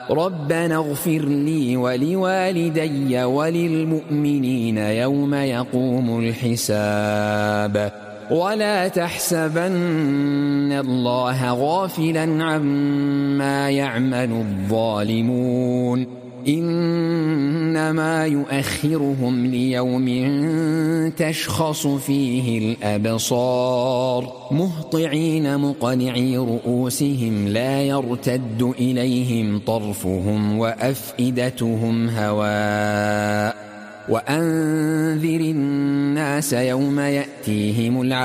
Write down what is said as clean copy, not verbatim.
ربنا اغفر لي ولوالدي وللمؤمنين يوم يقوم الحساب ولا تحسبن الله غافلا عما يعمل الظالمون إنما يؤخرهم ليوم تشخص فيه الأبصار مهطعين مقنعي رؤوسهم لا يرتد إليهم طرفهم وأفئدتهم هواء وأنذر الناس يوم يأتيهم